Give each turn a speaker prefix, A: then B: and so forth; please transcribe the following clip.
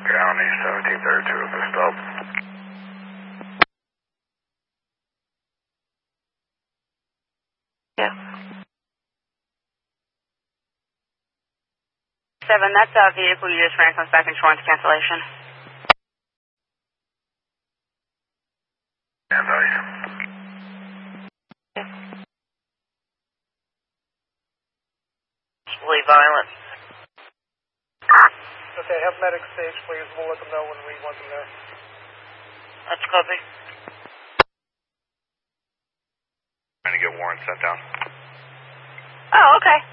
A: County 1732 at the stop.
B: Yeah. 7, that's a vehicle you just ran comes back insurance cancellation.
A: And ice.
B: Yeah. Really violent.
C: Okay, have medic stage, please. We'll let them know when we want them there.
B: Let's copy.
A: Trying to get warrants sent down.
B: Oh, okay.